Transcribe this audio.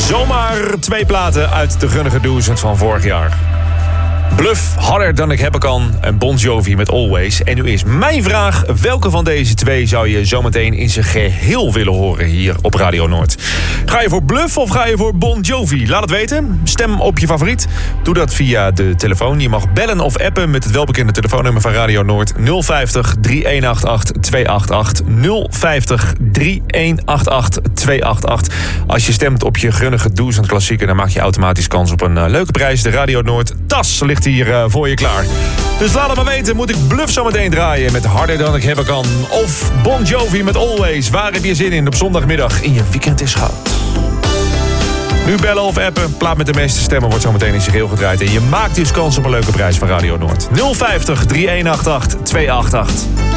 Zomaar 2 platen uit de gunnige doezend van vorig jaar. Bluff, Harder dan ik hebben kan en Bon Jovi met Always. En nu is mijn vraag, welke van deze 2 zou je zometeen in zijn geheel willen horen hier op Radio Noord? Ga je voor Bluff of ga je voor Bon Jovi? Laat het weten. Stem op je favoriet. Doe dat via de telefoon. Je mag bellen of appen met het welbekende telefoonnummer van Radio Noord 050 3188 288 050 3188 288. Als je stemt op je grunnige do's en klassieker, dan maak je automatisch kans op een leuke prijs. De Radio Noord tas ligt hier voor je klaar. Dus laat het maar weten, moet ik Bluff zo meteen draaien met Harder dan ik hebben kan? Of Bon Jovi met Always? Waar heb je zin in op zondagmiddag in je weekend is goud? Nu bellen of appen, plaat met de meeste stemmen wordt zo meteen in zijn geheel gedraaid. En je maakt dus kans op een leuke prijs van Radio Noord. 050 3188 288.